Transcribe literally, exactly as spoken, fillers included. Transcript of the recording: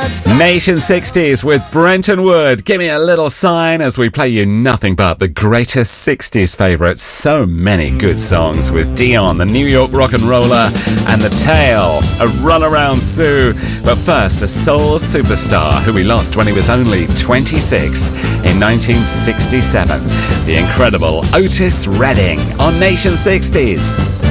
Nation sixties with Brenton Wood. Give me a little sign as we play you nothing but the greatest sixties favourites. So many good songs with Dion, the New York rock and roller, and The Tale, a Runaround Sue. But first, a soul superstar who we lost when he was only twenty-six in nineteen sixty-seven. The incredible Otis Redding on Nation sixties.